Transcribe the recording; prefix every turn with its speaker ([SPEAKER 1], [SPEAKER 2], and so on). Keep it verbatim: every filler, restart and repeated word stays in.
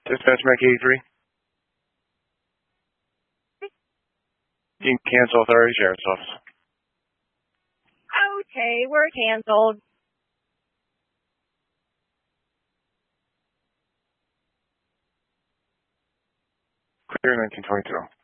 [SPEAKER 1] Dispatch Mac eighty-three. You can cancel authority sheriff's office.
[SPEAKER 2] Okay, we're canceled.
[SPEAKER 1] Clear nineteen twenty-two.